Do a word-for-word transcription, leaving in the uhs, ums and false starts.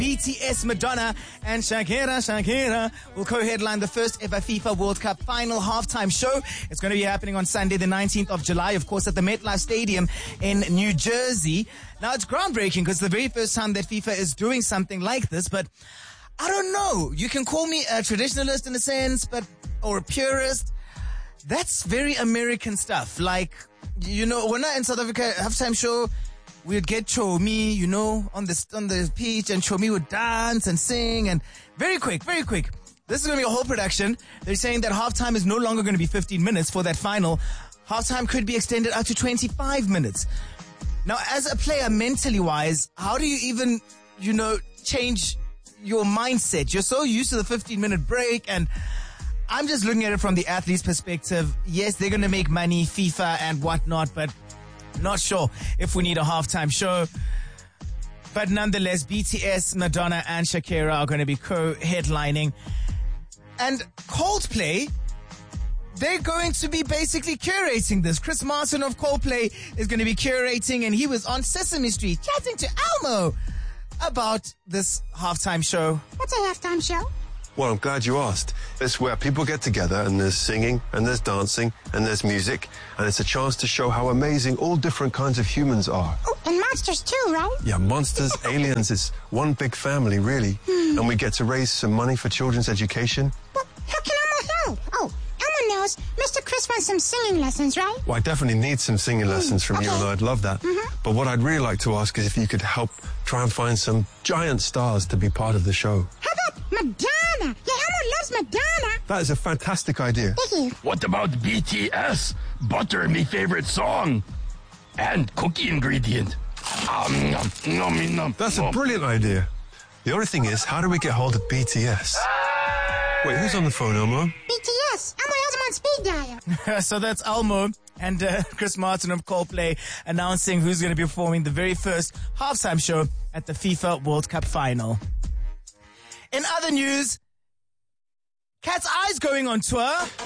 B T S, Madonna, and Shakira, Shakira will co-headline the first ever FIFA World Cup final halftime show. It's going to be happening on Sunday, the nineteenth of July, of course, at the MetLife Stadium in New Jersey. Now, it's groundbreaking because it's the very first time that FIFA is doing something like this, but I don't know. You can call me a traditionalist in a sense, but or a purist. That's very American stuff. Like, you know, when I in South Africa halftime show, we'd get Chomi, you know, on the on the pitch, and Chomi would dance and sing, and very quick, very quick. This is going to be a whole production. They're saying that halftime is no longer going to be fifteen minutes for that final. Halftime could be extended up to twenty-five minutes. Now, as a player, mentally wise, how do you even, you know, change your mindset? You're so used to the fifteen minute break, and I'm just looking at it from the athlete's perspective. Yes, they're going to make money, FIFA and whatnot, but not sure if we need a halftime show. But nonetheless, B T S, Madonna, and Shakira are going to be co-headlining. And Coldplay, they're going to be basically curating this. Chris Martin of Coldplay is going to be curating, and he was on Sesame Street chatting to Elmo about this halftime show. What's a halftime show? Well, I'm glad you asked. It's where people get together and there's singing and there's dancing and there's music, and it's a chance to show how amazing all different kinds of humans are. Oh, and monsters too, right? Yeah, monsters, aliens, it's one big family, really. Hmm. And we get to raise some money for children's education. Well, how can Elmo help? Oh, Elmo knows Mister Chris wants some singing lessons, right? Well, I definitely need some singing lessons from okay. you, and I'd love that. Mm-hmm. But what I'd really like to ask is if you could help try and find some giant stars to be part of the show. How about Madonna? Yeah, Elmo loves Madonna. That is a fantastic idea. Thank you. What about B T S? Butter, me favorite song. And cookie ingredient. Um, nom, nom, nom, That's nom. a brilliant idea. The only thing is, how do we get hold of B T S? Wait, who's on the phone, Elmo? B T S. Elmo has him on speed dial. So that's Elmo and uh, Chris Martin of Coldplay announcing who's going to be performing the very first halftime show at the FIFA World Cup final. In other news, Cat's Eyes going on tour.